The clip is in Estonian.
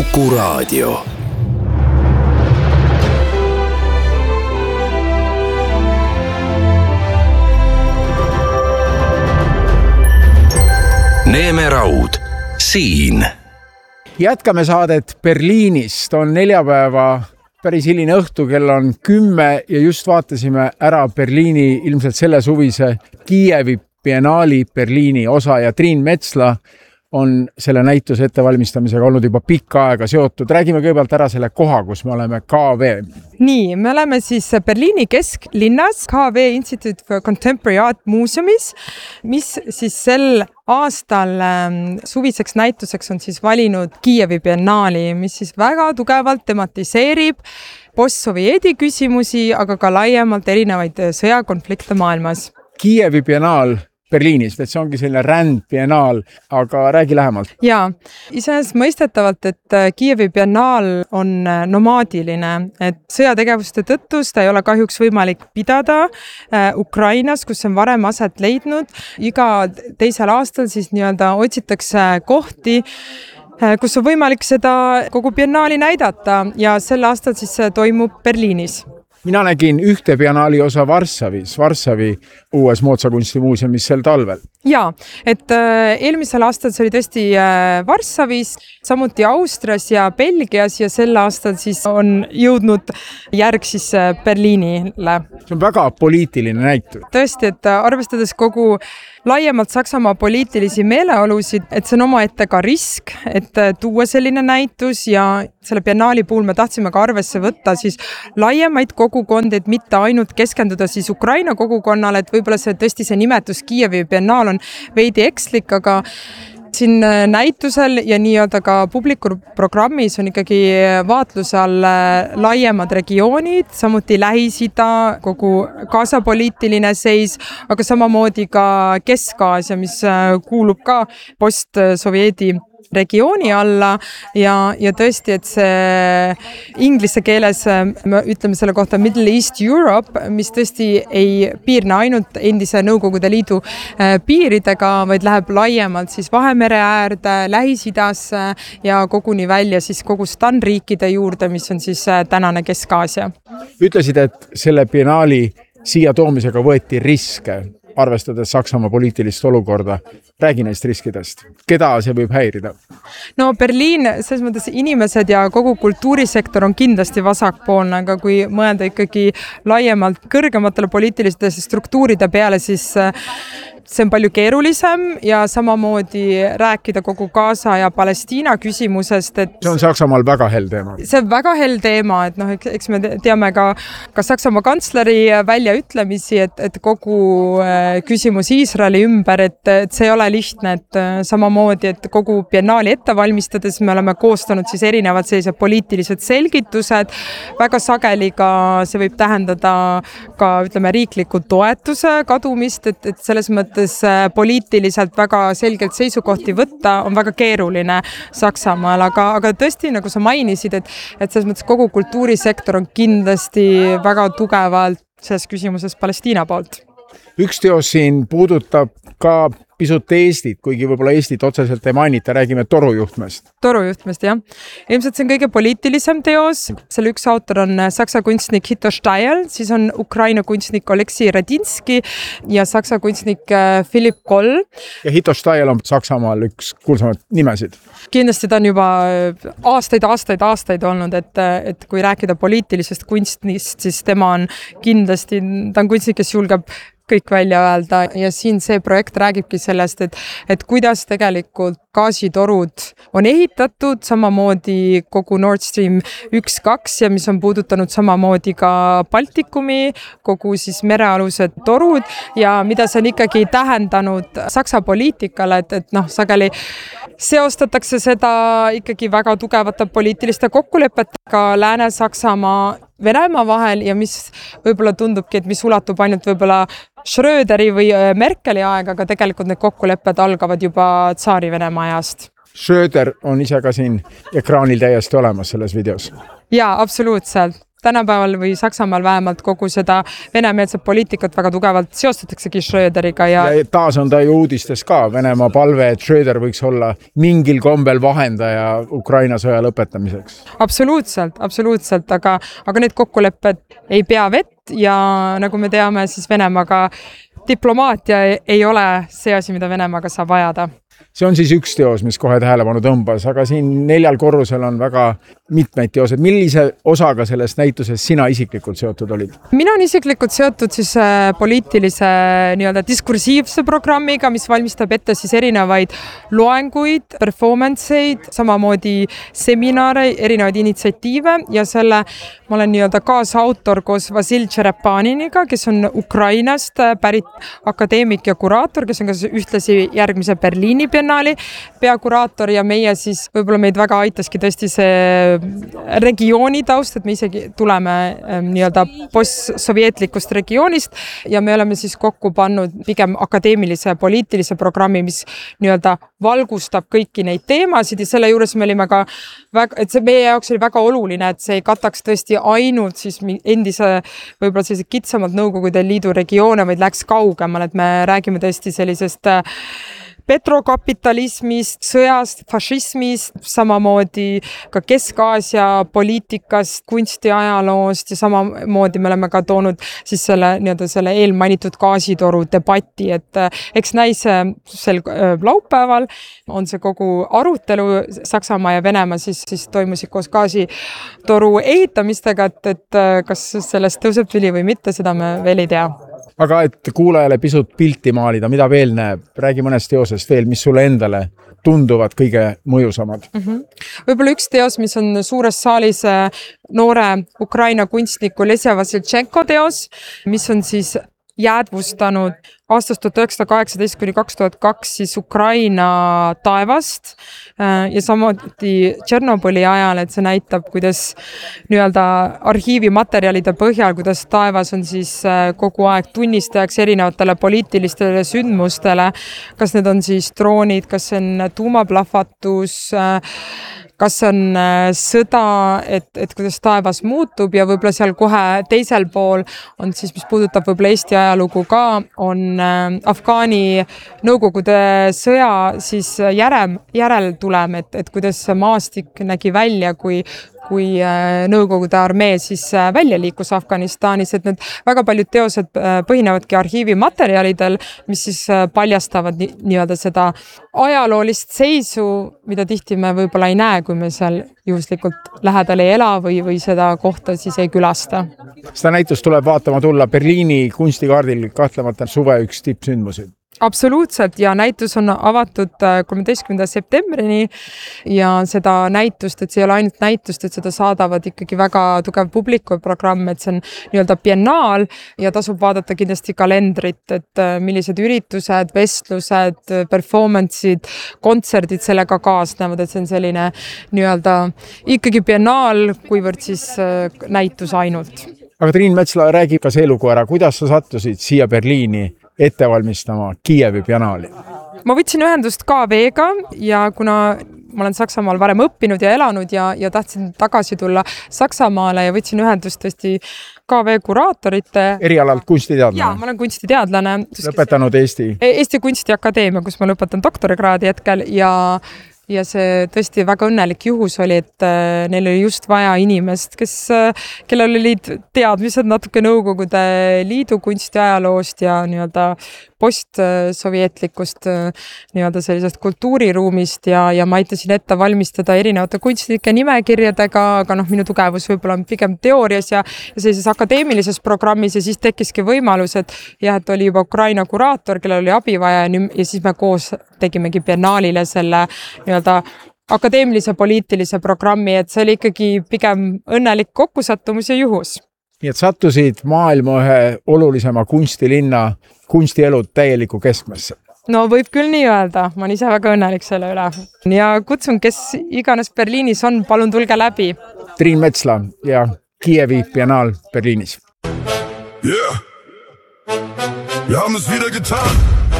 Kuku Raadio. Neeme Raud, siin. Jätkame saadet Berliinist. On neljapäeva päris hiline õhtu, kell on 10 ja just vaatasime ära Berliini ilmselt selle suvise Kiievi biennaali Berliini osa ja Triin Metsla on selle näituse ettevalmistamisega olnud juba pikka aega seotud. Räägime kõigepealt ära selle koha, kus me oleme KV. Nii, me oleme siis Berliini kesklinnas KV Institute for Contemporary Art Museumis, mis siis sel aastal suviseks näituseks on siis valinud Kiievi biennaali, mis siis väga tugevalt tematiseerib post-sovjeedi küsimusi, aga ka laiemalt erinevaid sõjakonflikte maailmas. Kiievi biennaal Berliinis, et see ongi selline rändbiennaal, aga räägi lähemalt. Jaa, iseenesest mõistetavalt, et Kiievi biennaal on nomaadiline, et sõjategevuste tõttu seda ei ole kahjuks võimalik pidada Ukrainas, kus on varem aset leidnud. Iga teisel aastal siis nii-öelda otsitakse kohti, kus on võimalik seda kogu biennaali näidata ja sel aastal siis see toimub Berliinis. Mina nägin ühte biennaali osa Varssavi uues moodsakunstimuuseumis sel talvel. Jaa, et eelmisel aastal see oli tõesti Varssavis, samuti Austrias ja Belgias ja sel aastal siis on jõudnud järg siis Berliinile. See on väga poliitiline näitus. Tõesti, et arvestades kogu laiemalt Saksamaa poliitilisi meeleolusid, et see on omaette ka risk, et tuua selline näitus ja selle biennaali puhul me tahtsime ka arvesse võtta siis laiemaid kogukondi, et mitte ainult keskenduda siis Ukraina kogukonnale, et võib-olla see tõesti see nimetus Kiievi biennaal on veidi ekslik, aga siin näitusel ja nii-öelda ka publikuprogrammis on ikkagi vaatluse all laiemad regioonid, samuti Lähis-Ida, kogu Gaza poliitiline seis, aga samamoodi ka Kesk-Aasia, mis kuulub ka post-sovjeedi regiooni alla ja tõesti, et see inglise keeles me ütleme selle kohta Middle East Europe, mis tõesti ei piirne ainult endise Nõukogude Liidu piiridega, vaid läheb laiemalt siis Vahemere äärde, Lähis-Idasse ja koguni välja siis kogu stanriikide juurde, mis on siis tänane Kesk-Aasia. Ütlesid, et selle biennaali siia toomisega võeti riske, arvestades Saksamaa poliitilist olukorda. Räägi neist riskidest. Keda see võib häirida? No Berliin, selles mõttes inimesed ja kogu kultuurisektor on kindlasti vasakpoolne, aga kui mõelda ikkagi laiemalt kõrgematele poliitiliste struktuuride peale, siis see on palju keerulisem ja samamoodi rääkida kogu Gaza ja Palestiina küsimusest, et see on Saksamaal väga hell teema. See on väga hell teema, et eks me teame ka Saksamaa kantsleri väljaütlemisi, et kogu küsimus Iisraeli ümber, et see ei ole lihtne, et samamoodi, et kogu biennaali ette valmistades me oleme koostanud siis erinevad sellised poliitilised selgitused, väga sageli ka see võib tähendada ka ütleme riikliku toetuse kadumist, et selles mõttes poliitiliselt väga selgelt seisukohti võtta on väga keeruline Saksamaal, aga tõesti, nagu sa mainisid, et selles mõttes kogu kultuurisektor on kindlasti väga tugevalt selles küsimuses Palestiina poolt. Üks teos siin puudutab ka pisut Eestit, kuigi võib-olla Eestit otseselt ei mainita, räägime Torujuhtmest. Torujuhtmest, jah. Ilmselt see on kõige poliitilisem teos. Selle üks autor on saksa kunstnik Hito Steyr, siis on Ukraina kunstnik Oleksii Radinski ja saksa kunstnik Philipp Koll. Ja Hito Steyr on Saksamaal üks kuulsamad nimesid. Kindlasti ta on juba aastaid olnud, et kui rääkida poliitilisest kunstnist, siis tema on kindlasti, ta on kunstnik, kes julgeb kõik välja öelda ja siin see projekt räägibki sellest, et kuidas tegelikult gaasitorud on ehitatud, samamoodi kogu Nord Stream 1-2 ja mis on puudutanud samamoodi ka Baltikumi, kogu siis merealused torud ja mida see on ikkagi tähendanud Saksa poliitikale, et sageli seostatakse seda ikkagi väga tugevate poliitiliste kokkulepetega Lääne-Saksamaa Venemaa vahel ja mis võib-olla tundubki, et mis ulatub ainult võib-olla Schröderi või Merkeli aega, aga tegelikult need kokkulepped algavad juba tsaari Venemaa ajast. Schröder on ise ka siin ekraanil täiesti olemas selles videos. Jaa, absoluutselt. tänapäeval või Saksamaal vähemalt kogu seda venemeelset poliitikat väga tugevalt seostataksegi Schröderiga ja taas on ta ju uudistes ka Venemaa palve, et Schröder võiks olla mingil kombel vahendaja Ukraina sõja lõpetamiseks. Absoluutselt, aga need kokkulepped ei pea vett ja nagu me teame, siis Venemaaga diplomaatia ei ole see asi, mida Venemaaga saab ajada. See on siis üks teos, mis kohe tähelepanu tõmbas, aga siin 4 korrusel on väga mitmeid teosed. Millise osaga sellest näituses sina isiklikult seotud olid? Mina olen isiklikult seotud siis poliitilise nii-öelda diskursiivse programmiga, mis valmistab ette siis erinevaid loenguid, performanceid, samamoodi seminare, erinevaid initsiatiive ja selle ma olen nii-öelda kaasautor koos Vasil Tšerepaniniga, kes on Ukrainast pärit akadeemik ja kuraator, kes on ka ühtlasi järgmise Berliini biennaali peakuraator ja meie siis võib-olla meid väga aitaski tõesti see regiooni taust, et me isegi tuleme nii-öelda post-sovjetlikust regioonist ja me oleme siis kokku pannud pigem akadeemilise poliitilise programmi, mis nii-öelda valgustab kõiki neid teemasid ja selle juures me olime ka et see meie jaoks oli väga oluline, et see ei kataks tõesti ainult siis endise võib-olla sellised kitsamalt Nõukogude Liidu regioone, vaid läks kaugemal, et me räägime tõesti sellisest petrokapitalismist, sõjast, fašismist, samamoodi ka Kesk-Aasia poliitikast, kunstiajaloost ja samamoodi me oleme ka toonud siis selle eelmainitud gaasitoru debatti, et eks näis sel laupäeval on see kogu arutelu Saksamaa ja Venemaa siis toimusid koos gaasitoru ehitamistega, et kas sellest tõuseb tüli või mitte, seda me veel ei tea. Aga et kuulajale pisut pilti maalida, mida veel näeb? Räägi mõnest teosest veel, mis sulle endale tunduvad kõige mõjusamad. Võib-olla üks teos, mis on suures saalis noore Ukraina kunstniku Lesja Vasiltšenko teos, mis on siis jäädvustanud aastast 1918–2002 siis Ukraina taevast ja samuti Tšernobõli ajal, et see näitab, kuidas nii-öelda arhiivimaterjalide põhjal, kuidas taevas on siis kogu aeg tunnistajaks erinevatele poliitilistele sündmustele, kas need on siis droonid, kas see on tuumaplahvatus, kas on sõda, et kuidas taevas muutub ja võib-olla seal kohe teisel pool on siis, mis puudutab võib-olla Eesti ajalugu ka, on Afgaani Nõukogude sõja siis järeltulem, et kuidas maastik nägi välja, kui Nõukogude armee siis välja liikus Afganistanis, et need väga paljud teosed põhinevadki arhiivimaterjalidel, mis siis paljastavad nii-öelda seda ajaloolist seisu, mida tihti me võib-olla ei näe, kui me seal juhuslikult lähedal ei ela või seda kohta siis ei külasta. Seda näitust tuleb vaatama tulla Berliini kunstikaardil kahtlemata suve üks tippsündmusi. Absoluutselt ja näitus on avatud 13. septembrini ja seda näitust, et see ei ole ainult näitust, et seda saadavad ikkagi väga tugev publikuprogramm, et see on nii-öelda biennaal ja tasub vaadata kindlasti kalendrit, et millised üritused, vestlused, performance'id, kontserdid sellega kaasnevad, et see on selline nii-öelda ikkagi biennaal, kuivõrd siis näitus ainult. Aga Triin Metsla räägib ka see lugu ära, kuidas sa sattusid siia Berliini ette valmistama Kiievi biennaali? Ma võtsin ühendust KV-ga ja kuna ma olen Saksamaal varem õppinud ja elanud ja tahtsin tagasi tulla Saksamaale ja võtsin ühendust tõesti KV kuraatorite. Erialalt kunstiteadlane? Jaa, ma olen kunstiteadlane. Lõpetanud Eesti Kunstiakadeemia, kus ma lõpetan doktorikraadi hetkel ja see tõesti väga õnnelik juhus oli, et neil oli just vaja inimest, kellel olid teadmised natuke Nõukogude Liidu kunstiajaloost ja nii-öelda postsovjetlikust nii-öelda sellisest kultuuriruumist ja ma aitasin ette valmistada erinevate kunstnike nimekirjadega, aga minu tugevus võib-olla on pigem teoorias ja sellises akadeemilises programmis ja siis tekkiski võimalus, et oli juba Ukraina kuraator, kellel oli abi vaja ja siis me koos tegimegi biennaalile selle nii-öelda akadeemilise poliitilise programmi, et see oli ikkagi pigem õnnelik kokkusattumus ja juhus. Nii et sattusid maailma ühe olulisema kunstilinna kunstielud täieliku keskmesse. No võib küll nii öelda, ma olen ise väga õnnelik selle üle. Ja kutsun, kes iganes Berliinis on, palun tulge läbi. Triin Metsla ja Kiievi biennaal Berliinis. Yeah. Wir haben es wieder getan.